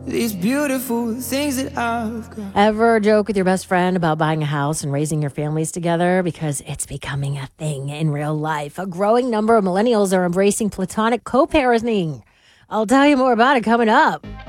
these beautiful things that I've got. Ever joke with your best friend about buying a house and raising your families together? Because it's becoming a thing in real life. A growing number of millennials are embracing platonic co-parenting. I'll tell you more about it coming up.